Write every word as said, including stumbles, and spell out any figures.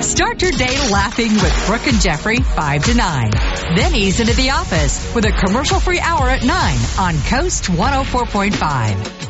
Start your day laughing with Brooke and Jeffrey, five to nine. Then ease into the office with a commercial-free hour at nine on Coast one oh four point five.